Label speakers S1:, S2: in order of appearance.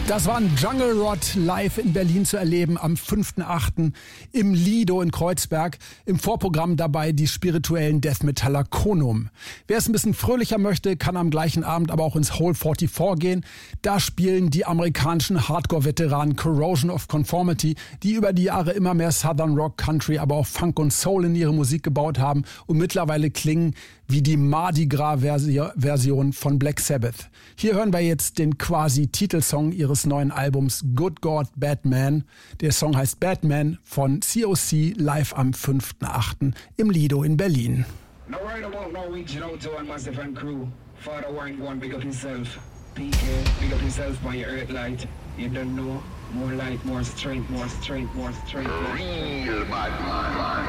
S1: Das war ein Jungle Rot live in Berlin zu erleben am 5.8. im Lido in Kreuzberg. Im Vorprogramm dabei die spirituellen Death Metaller Konum. Wer es ein bisschen fröhlicher möchte, kann am gleichen Abend aber auch ins Hole 44 gehen. Da spielen die amerikanischen Hardcore-Veteranen Corrosion of Conformity, die über die Jahre immer mehr Southern Rock, Country, aber auch Funk und Soul in ihre Musik gebaut haben und mittlerweile klingen wie die Mardi Gras-Version von Black Sabbath. Hier hören wir jetzt den quasi Titelsong ihres neuen Albums Good God, Bad Man. Der Song heißt Batman von COC live am 5.8. im Lido in Berlin.
S2: No right about now reaching out to one massive and crew. Father Warren, go and big up himself. PK, big up yourself by your earth light. You don't know. More light, more strength, more strength, more strength. Real bad man.